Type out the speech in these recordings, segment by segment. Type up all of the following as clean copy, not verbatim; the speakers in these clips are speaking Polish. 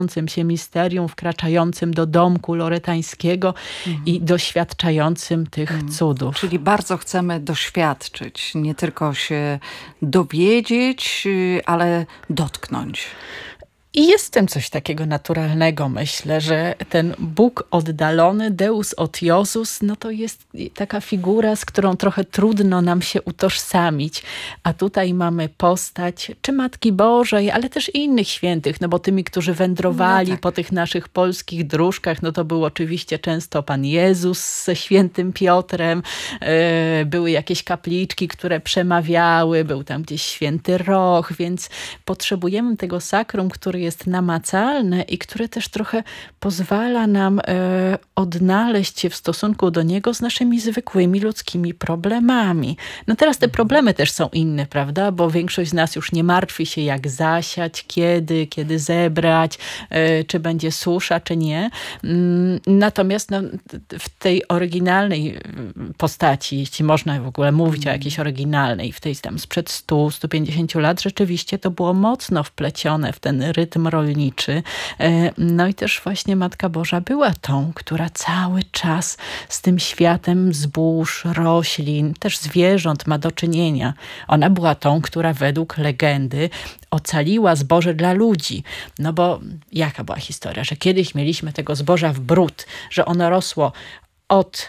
się misterium, wkraczającym do domku loretańskiego i doświadczającym tych cudów. Czyli bardzo chcemy doświadczyć, nie tylko się dowiedzieć, ale dotknąć. I jest w tym coś takiego naturalnego, myślę, że ten Bóg oddalony, Deus odiosus, no to jest taka figura, z którą trochę trudno nam się utożsamić. A tutaj mamy postać czy Matki Bożej, ale też innych świętych, no bo tymi, którzy wędrowali po tych naszych polskich dróżkach, no to był oczywiście często Pan Jezus ze świętym Piotrem, były jakieś kapliczki, które przemawiały, był tam gdzieś święty Roch, więc potrzebujemy tego sakrum, który jest namacalne i które też trochę pozwala nam odnaleźć się w stosunku do niego z naszymi zwykłymi ludzkimi problemami. No teraz te problemy też są inne, prawda? Bo większość z nas już nie martwi się, jak zasiać, kiedy zebrać, czy będzie susza, czy nie. Natomiast no, w tej oryginalnej postaci, jeśli można w ogóle mówić o jakiejś oryginalnej, w tej tam sprzed 100-150 lat, rzeczywiście to było mocno wplecione w ten rytm rolniczy. No i też właśnie Matka Boża była tą, która cały czas z tym światem zbóż, roślin, też zwierząt ma do czynienia. Ona była tą, która według legendy ocaliła zboże dla ludzi. No bo jaka była historia? Że kiedyś mieliśmy tego zboża w bród, że ono rosło od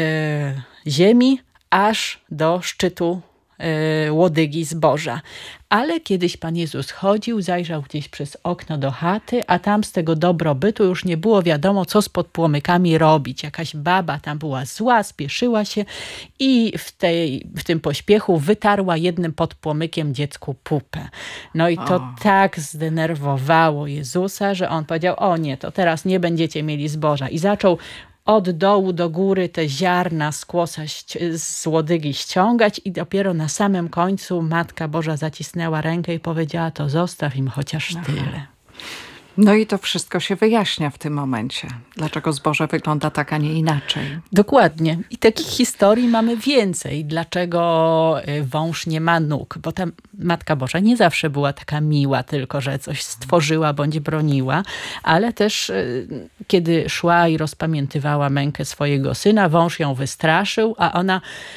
ziemi aż do szczytu łodygi zboża. Ale kiedyś Pan Jezus chodził, zajrzał gdzieś przez okno do chaty, a tam z tego dobrobytu już nie było wiadomo, co z podpłomykami robić. Jakaś baba tam była zła, spieszyła się i w tym pośpiechu wytarła jednym podpłomykiem dziecku pupę. No i to tak zdenerwowało Jezusa, że on powiedział: o nie, to teraz nie będziecie mieli zboża. I zaczął od dołu do góry te ziarna z kłosa z łodygi ściągać i dopiero na samym końcu Matka Boża zacisnęła rękę i powiedziała: to zostaw im chociaż tyle. No i to wszystko się wyjaśnia w tym momencie. Dlaczego zboże wygląda tak, a nie inaczej. Dokładnie. I takich historii mamy więcej. Dlaczego wąż nie ma nóg? Bo ta Matka Boża nie zawsze była taka miła, tylko że coś stworzyła bądź broniła, ale też kiedy szła i rozpamiętywała mękę swojego syna, wąż ją wystraszył, a ona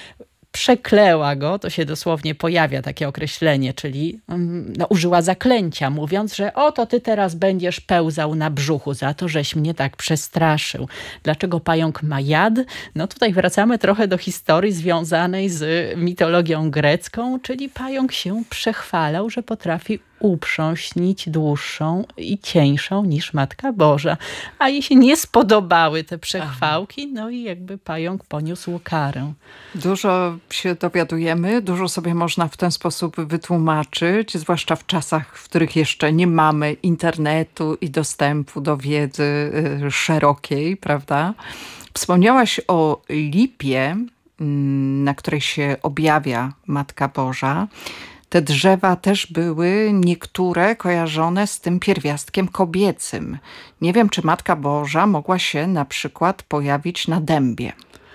przekleła go, to się dosłownie pojawia takie określenie, czyli użyła zaklęcia, mówiąc, że oto ty teraz będziesz pełzał na brzuchu za to, żeś mnie tak przestraszył. Dlaczego pająk ma jad? No tutaj wracamy trochę do historii związanej z mitologią grecką, czyli pająk się przechwalał, że potrafi uprząść nić dłuższą i cieńszą niż Matka Boża. A jej się nie spodobały te przechwałki, no i jakby pająk poniósł karę. Dużo się dowiadujemy, dużo sobie można w ten sposób wytłumaczyć, zwłaszcza w czasach, w których jeszcze nie mamy internetu i dostępu do wiedzy szerokiej, prawda? Wspomniałaś o lipie, na której się objawia Matka Boża. Te drzewa też były niektóre kojarzone z tym pierwiastkiem kobiecym. Nie wiem, czy Matka Boża mogła się na przykład pojawić na dębie.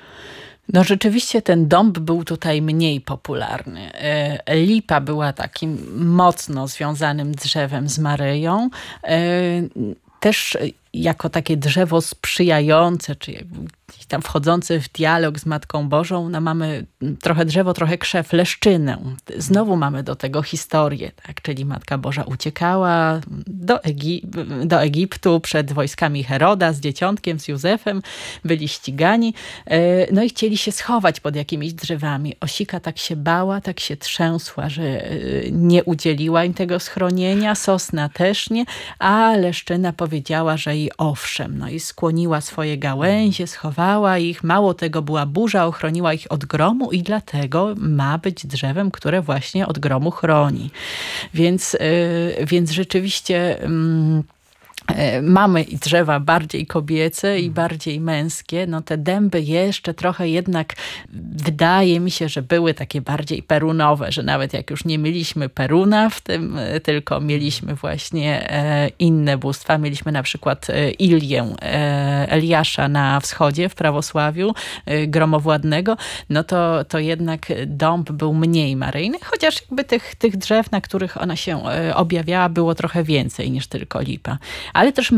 No rzeczywiście ten dąb był tutaj mniej popularny. Lipa była takim mocno związanym drzewem z Maryją. Też jako takie drzewo sprzyjające, czy gdzieś tam wchodzące w dialog z Matką Bożą, no mamy trochę drzewo, trochę krzew, leszczynę. Znowu mamy do tego historię, tak? Czyli Matka Boża uciekała do Egiptu przed wojskami Heroda z dzieciątkiem, z Józefem, byli ścigani, no i chcieli się schować pod jakimiś drzewami. Osika tak się bała, tak się trzęsła, że nie udzieliła im tego schronienia, sosna też nie, a leszczyna powiedziała, że i owszem, no i skłoniła swoje gałęzie, schowała ich, mało tego, była burza, ochroniła ich od gromu i dlatego ma być drzewem, które właśnie od gromu chroni. Więc rzeczywiście mamy i drzewa bardziej kobiece i bardziej męskie. No te dęby jeszcze trochę jednak wydaje mi się, że były takie bardziej perunowe, że nawet jak już nie mieliśmy Peruna w tym, tylko mieliśmy właśnie inne bóstwa. Mieliśmy na przykład Ilię, Eliasza na wschodzie w prawosławiu, gromowładnego, no to jednak dąb był mniej maryjny, chociaż jakby tych drzew, na których ona się objawiała, było trochę więcej niż tylko lipa. Ale ale też